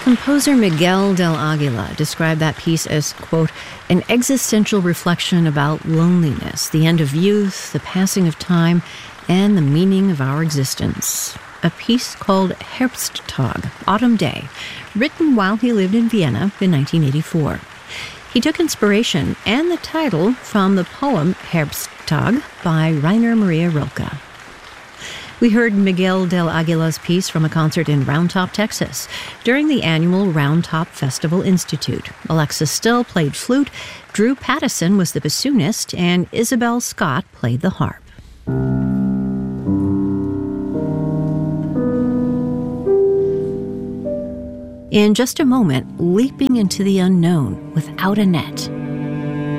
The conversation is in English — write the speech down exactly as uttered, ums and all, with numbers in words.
Composer Miguel del Aguila described that piece as, quote, an existential reflection about loneliness, the end of youth, the passing of time, and the meaning of our existence. A piece called Herbsttag, Autumn Day, written while he lived in Vienna in nineteen eighty-four. He took inspiration and the title from the poem Herbsttag by Rainer Maria Rilke. We heard Miguel del Aguila's piece from a concert in Round Top, Texas, during the annual Round Top Festival Institute. Alexis Still played flute, Drew Pattison was the bassoonist, and Isabel Scott played the harp. In just a moment, leaping into the unknown without a net.